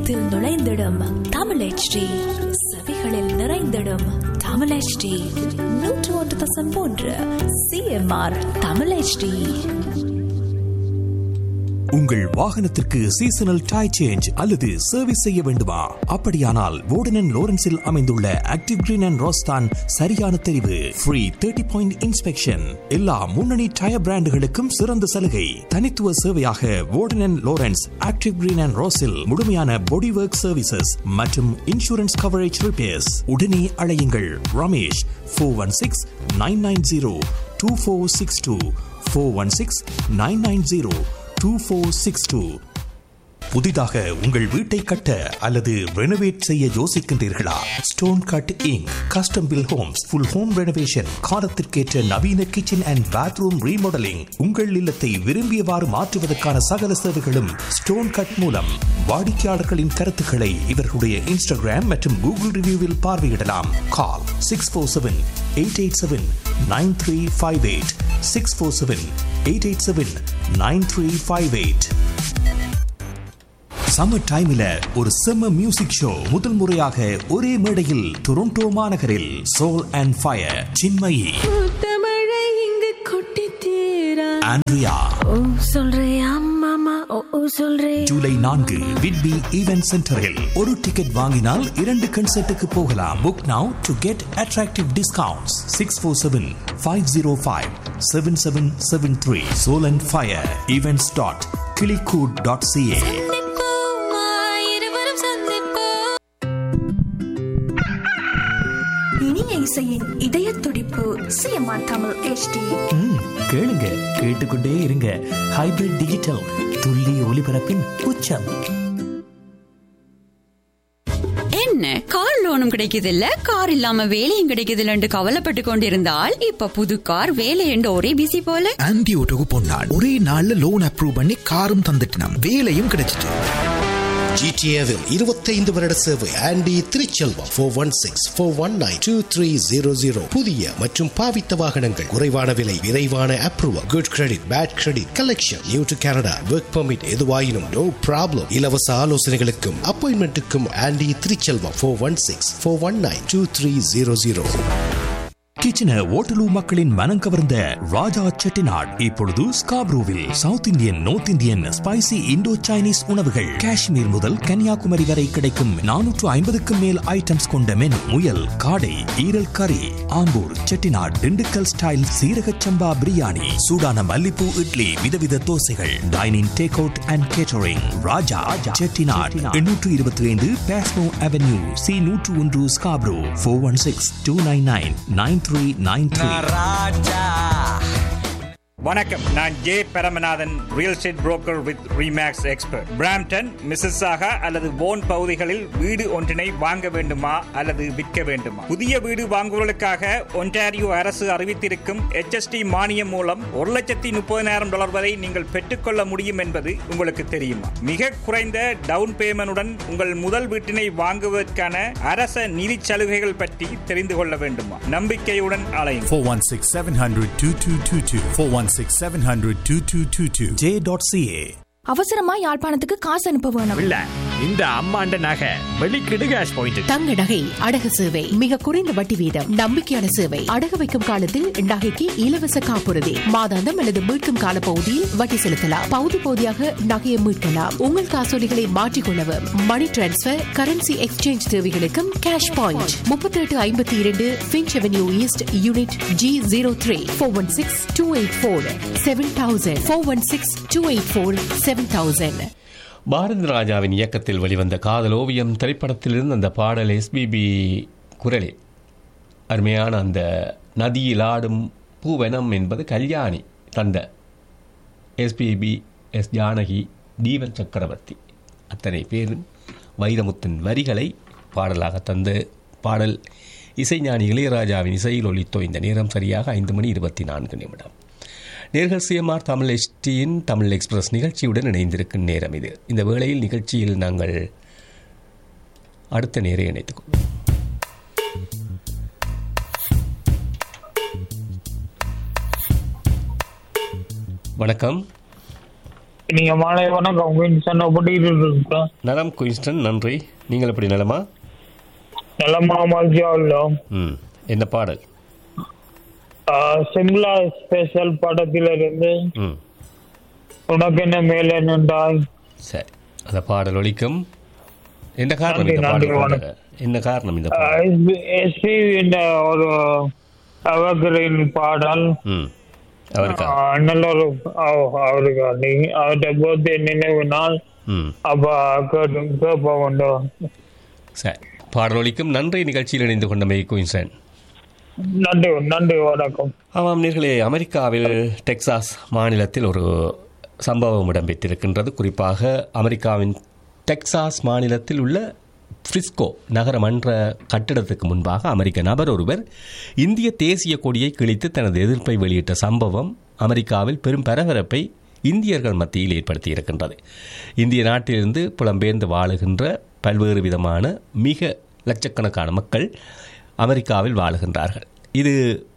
இதயத்தில் நுழைந்திடும் தமிழ் HD, செவிகளில் நிறைந்திடும் Tamil HD. 101.3 CMR Tamil HD. உங்கள் வாகனத்திற்கு சீசனல் டயர் சேஞ்ச் அல்லது சர்வீஸ் செய்ய வேண்டுமா? அப்படியானால் வோர்டன் லோரன்ஸில் அமைந்துள்ள ஆக்டிவ் கிரீன் அண்ட் ரோஸ் தான் சரியான தெரிவு. Free 30-point inspection. எல்லா முன்னணி டயர் பிராண்டுகளுக்கும் சிறந்த சலுகை. தனித்துவ சேவையாக வோர்டன் லோரன்ஸ் ஆக்டிவ் கிரீன் அண்ட் ரோஸில் முழுமையான பாடி ஒர்க் சர்வீசஸ் மற்றும் இன்சூரன்ஸ் கவரேஜ் ரிப்பேர்ஸ். உடனே அழையுங்கள் ரமேஷ் 416-990-2462 416-990-2462. புதிதாக உங்கள் வீட்டை கட்ட அல்லது ரெனோவேட் செய்ய யோசிக்கின்றீர்களா? Stone cut ink custom bill Holmes full home renovation, காலத்திற்கேற்ற நவீன கிச்சன் அண்ட் பாத்ரூம் ரீமாடலிங், உங்கள் இல்லத்தை விரும்பியவாறு மாற்றுவதற்கான சகல சேவைகளும் ஸ்டோன் கட் மூலம். வாடிக்கையாளர்களின் கருத்துக்களை இவர்களுடைய இன்ஸ்டாகிராம் மற்றும் கூகுள் ரிவ்யூவில் பார்வையிடலாம். கால் 647-887-9358 647-887-9358. சம்மர் டைம்ல ஒரு செம்ம மியூசிக் ஷோ முதல் முறையாக ஒரே மேடையில் டொரண்டோ மாநகரில் சோல் அண்ட் ஃபயர் சின்மயி தமிழை இங்கு கொட்டி தீரா ஆண்ட்ரியா சொல்றியா மாமா ஓ சொல்றே ஜூலை 4 விட்பி ஈவென்ட் சென்டரில் ஒரு டிக்கெட் வாங்கினால் 2 கன்சர்ட்டுக்கு போகலாம். Book now to get attractive discounts. 647-505-7773 soul and fire events.kilikud.ca. இசையின் இதய துடிப்பு CMR தமிழ் HD. கேளுங்க, கேட்டுக்கொண்டே இருங்க. ஹைபிரிட் டிஜிட்டல் துல்லிய ஒலிபரப்பின் உச்சம். என்ன கார் லோனும் கிடைக்குது இல்ல, கார் இல்லாம வேலையும் கிடைக்குது இல்லன்னு கவலைப்பட்டு கொண்டிருந்தால் இப்ப புது கார் வேலை என்று ஒரே பிசி போல. ஆன்டி ஓட்டோக்கு போனாள், ஒரே நாள்ல லோன் அப்ரூவ் பண்ணி காரும் தந்துட்டோம், வேலையும் கிடைச்சிட்டு. GTAவில் 25 வருட சேவை ஆண்டி திருச்செல்வம் 416-419-2300. புதிய மற்றும் பாவித்த வாகனங்கள், குறைவான விலை, விரைவான approval, good credit, bad credit, collection, new to Canada, work permit, எதுவாயினும் நோ ப்ராப்ளம். இலவச ஆலோசனைகளுக்கும் அப்பாயின்மெண்ட்டுக்கும் ஆண்டி திருச்செல்வம் 416-419-2300. கிச்சன ஓட்டலூ மக்களின் மனம் கவர்ந்த ராஜா செட்டிநாட் இப்பொழுது ஸ்காப்ரூவில். South Indian, north Indian, spicy இந்தோ சைனீஸ் உணவுகள் காஷ்மீர் முதல் கன்னியாகுமரி வரை கிடைக்கும். 450க்கும் மேல் ஐட்டம்ஸ் கொண்ட மெனு. முயல், காடை, ஈரல் கறி, ஆம்பூர் செட்டிநாட் திண்டுக்கல் ஸ்டைல் சீரக சம்பா பிரியாணி, சூடான மல்லிப்பூ idli, விதவித தோசைகள், dining take out and catering. Raja Chettinad 825 Passmore avenue C101 Scarborough 416-299-9393. வணக்கம், நான் J Paramanathan, real estate broker with remakes expert. Brampton, மிஸ்ஸஸாகா அல்லது போன் பகுதிகளில் வீடு ஒன்றினை வாங்க வேண்டுமா அல்லது விற்க வேண்டுமா? புதிய வீடு வாங்குவதற்காக ஒன்டாரியோ அரசு அறிவித்திருக்கும் HST மானியம் மூலம் $130,000 வரை நீங்கள் பெற்றுக்கொள்ள முடியும் என்பது உங்களுக்கு தெரியுமா? மிக குறைந்த டவுன் பேமெண்டுடன் உங்கள் முதல் வீட்டினை வாங்குவதற்கான அரச நிதி சலுகைகள் பற்றி தெரிந்து கொள்ள வேண்டுமா? நம்பிக்கையுடன் அலையுங்கள். 416-700-2222 416-700-2222 J.ca. அவசரமா யாழ்ப்பாணத்துக்கு காசு அனுப்ப வேணும். இல்ல, இந்த அம்மாண்ட நகை வெளிக்கிடு கேஷ் பாயிண்ட். தங்க நகை அடகு சேவை மிக குறைந்த வட்டி வீதம், நம்பிக்கையான சேவை. அடகு வைக்கும் காலத்தில் நகைக்கு இலவச காப்புறுதி, மாதாந்தம் அல்லது மீட்கும் கால பகுதியில் வட்டி செலுத்தலாம். பகுதி பகுதியாக நகையை மீட்கலாம். உங்கள் காசோலிகளை மாற்றிக்கொள்ளவும், மணி டிரான்ஸ்பர், கரன்சி எக்ஸ்சேஞ்ச் தேவைகளுக்கும் cash point. 3852 Finch Avenue East Unit G03 416-284-7000 416-284-7000. Bharathi ராஜாவின் இயக்கத்தில் வெளிவந்த காதல் ஓவியம் திரைப்படத்திலிருந்து அந்த பாடல் SPB குரலே. அருமையான அந்த நதியில் ஆடும் பூவனம் என்பது கல்யாணி தந்த SPB, எஸ் ஜானகி, தீபன் சக்கரவர்த்தி அத்தனை பேரும் வைரமுத்தின் வரிகளை பாடலாக தந்த பாடல் இசைஞானி இளையராஜாவின் இசையில் ஒலித்தோ. இந்த நேரம் சரியாக 5:24. நேர்கள் CMR தமிழ் HDயின் தமிழ் எக்ஸ்பிரஸ் நிகழ்ச்சியுடன் இணைந்திருக்கும் நேரம் இது. இந்த வேளையில் நிகழ்ச்சியில் நாங்கள் அடுத்த நேரை இணைத்துக்கொள்வோம். வணக்கம். நீங்க மாலை வணக்கம் குயின்ஸ்டன், எப்படி இருக்கீங்க? நலம் குயின்ஸ்டன், நன்றி. நீங்கள் எப்படி நலமா? நலமா மகிழ்ச்சியா உள்ளோம். என்ன பாடல்? சிம்லா ஸ்பெஷல் படத்திலிருந்து உனக்கு என்ன மேலே நின்றாய். சரி, அந்த பாடல் ஒலிக்கும். என்ன காரணம் இந்த பாடல்? என்ன காரணம் இந்த பாடல்? ஒரு அவர்களின் பாடல் நல்ல ஒரு அவருக்கு அவர்கிட்ட போது நினைவு நாள் அப்ப கேட்ப கொண்டோம். சரி, பாடல் ஒலிக்கும். நன்றி. நிகழ்ச்சியில் இணைந்து கொண்டமை குயின்ஸ்டன். நன்றி நன்றி, வணக்கம். ஆமாம் நேர்களே, அமெரிக்காவில் டெக்சாஸ் மாநிலத்தில் ஒரு சம்பவம் இடம்பெற்றிருக்கின்றது. குறிப்பாக அமெரிக்காவின் டெக்சாஸ் மாநிலத்தில் உள்ள பிரிஸ்கோ நகரமன்ற கட்டிடத்துக்கு முன்பாக அமெரிக்க நபர் ஒருவர் இந்திய தேசிய கொடியை கிழித்து தனது எதிர்ப்பை வெளியிட்ட சம்பவம் அமெரிக்காவில் பெரும் பரபரப்பை இந்தியர்கள் மத்தியில் ஏற்படுத்தியிருக்கின்றது. இந்திய நாட்டிலிருந்து புலம்பெயர்ந்து வாழுகின்ற பல்வேறு விதமான மிக லட்சக்கணக்கான மக்கள் அமெரிக்காவில் வாழுகின்றார்கள். இது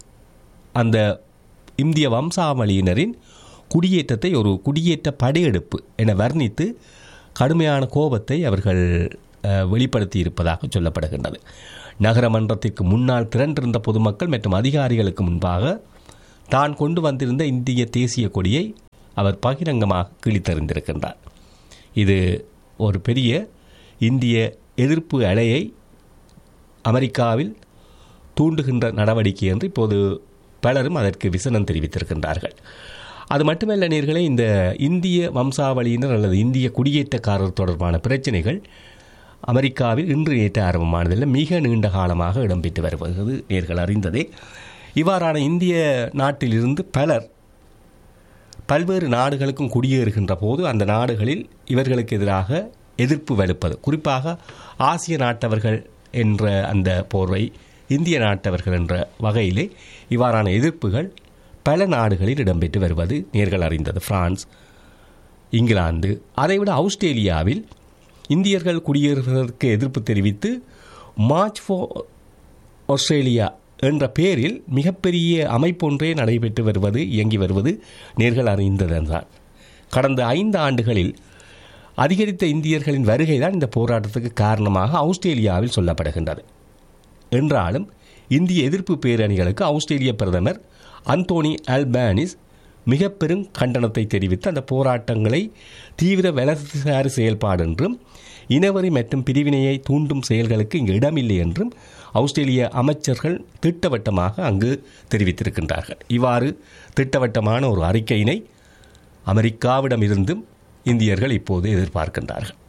அந்த இந்திய வம்சாவளியினரின் குடியேற்றத்தை ஒரு குடியேற்ற படையெடுப்பு என வர்ணித்து கடுமையான கோபத்தை அவர்கள் வெளிப்படுத்தி இருப்பதாக சொல்லப்படுகின்றது. நகரமன்றத்திற்கு முன்னால் திரண்டிருந்த பொதுமக்கள் மற்றும் அதிகாரிகளுக்கு முன்பாக தான் கொண்டு வந்திருந்த இந்திய தேசிய கொடியை அவர் பகிரங்கமாக கிழித்தறிந்திருக்கின்றார். இது ஒரு பெரிய இந்திய எதிர்ப்பு அலையை அமெரிக்காவில் தூண்டுகின்ற நடவடிக்கை என்று இப்போது பலரும் அதற்கு விசனம் தெரிவித்திருக்கின்றார்கள். அது மட்டுமல்ல நேர்களே, இந்த இந்திய வம்சாவளியினர் அல்லது இந்திய குடியேற்றக்காரர் தொடர்பான பிரச்சனைகள் அமெரிக்காவில் இன்று நேற்று ஆரம்பமானதில் மிக நீண்ட காலமாக இடம்பெற்று வருவது நேர்கள் அறிந்ததே. இவ்வாறான இந்திய நாட்டிலிருந்து பலர் பல்வேறு நாடுகளுக்கும் குடியேறுகின்ற போது அந்த நாடுகளில் இவர்களுக்கு எதிராக எதிர்ப்பு வலுப்பது, குறிப்பாக ஆசிய நாட்டவர்கள் என்ற அந்த போர்வை, இந்திய நாட்டவர்கள் என்ற வகையிலே இவ்வாறான எதிர்ப்புகள் பல நாடுகளில் இடம்பெற்று வருவது நேர்கள் அறிந்தது. பிரான்ஸ், இங்கிலாந்து, அதைவிட ஆஸ்திரேலியாவில் இந்தியர்கள் குடியேறுவதற்கு எதிர்ப்பு தெரிவித்து மார்ச் ஃபார் ஆஸ்திரேலியா என்ற பெயரில் மிகப்பெரிய அமைப்பொன்றே நடைபெற்று வருவது, இயங்கி வருவது நேர்கள் அறிந்ததுதான். கடந்த 5 ஆண்டுகளில் அதிகரித்த இந்தியர்களின் வருகை தான் இந்த போராட்டத்துக்கு காரணமாக ஆஸ்திரேலியாவில் சொல்லப்படுகின்றது. என்றாலும் இந்திய எதிர்ப்பு பேரணிகளுக்கு ஆஸ்திரேலிய பிரதமர் அந்தோனி அல்பானிஸ் மிக பெரும் கண்டனத்தை தெரிவித்து அந்த போராட்டங்களை தீவிர வலதுசாரி செயல்பாடு என்றும் இனவரி மற்றும் பிரிவினையை தூண்டும் செயல்களுக்கு இங்கு இடமில்லை என்றும் ஆஸ்திரேலிய அமைச்சர்கள் திட்டவட்டமாக அங்கு தெரிவித்திருக்கின்றார்கள். இவ்வாறு திட்டவட்டமான ஒரு அறிக்கையினை அமெரிக்காவிடமிருந்தும் இந்தியர்கள் இப்போது எதிர்பார்க்கின்றார்கள்.